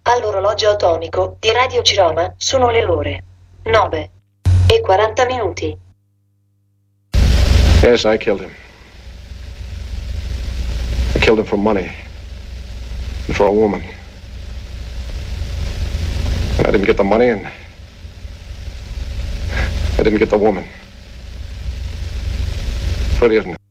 All'orologio atomico di Radio Ciroma sono le ore 9:40. Yes, I killed him. I killed him for money. And for a woman. And I didn't get the money and I didn't get the woman. Pretty, isn't it?